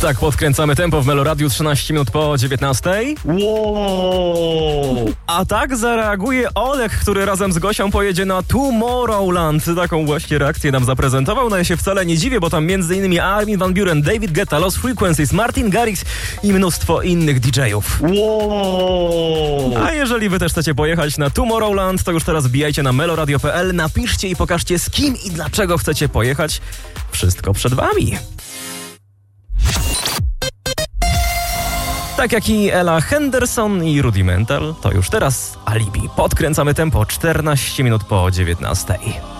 Tak, podkręcamy tempo w Meloradiu 13 minut po 19. Wow! A tak zareaguje Olek, który razem z Gosią pojedzie na Tomorrowland. Taką właśnie reakcję nam zaprezentował. No ja się wcale nie dziwię, bo tam m.in. Armin van Buuren, David Guetta, Lost Frequencies, Martin Garrix i mnóstwo innych DJ-ów. Wow! A jeżeli wy też chcecie pojechać na Tomorrowland, to już teraz wbijajcie na meloradio.pl, napiszcie i pokażcie, z kim i dlaczego chcecie pojechać. Wszystko przed wami. Tak jak i Ella Henderson i Rudimental, to już teraz Alibi. Podkręcamy tempo 14 minut po 19.